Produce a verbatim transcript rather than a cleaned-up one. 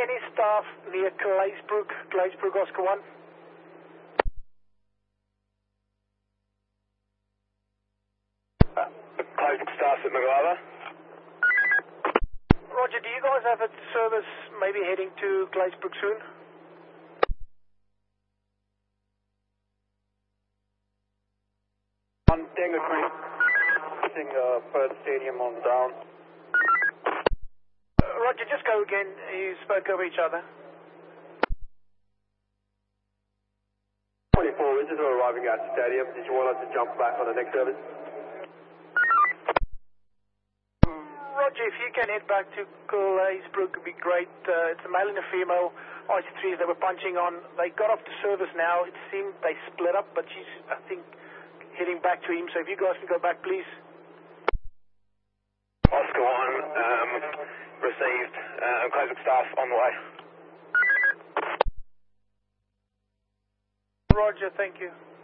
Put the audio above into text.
any staff near Glazebrook, Glazebrook Oscar one? Uh, Glazebrook staff at MacGyver. Roger, do you guys have a service maybe heading to Glazebrook soon? On Dangle Creek, using uh, Perth Stadium on the down. Uh, Roger, just go again. You spoke over each other. twenty-four, this is arriving at the stadium. Did you want us to jump back on the next service? Roger, if you can head back to Glazebrook, it would be great. Uh, it's a male and a female I C threes they were punching on. They got off the service now. It seemed they split up, but she's, I think, heading back to him. So if you guys can go back, please. Oscar one, um, received. Uh, Glazebrook staff on the way. Roger, thank you.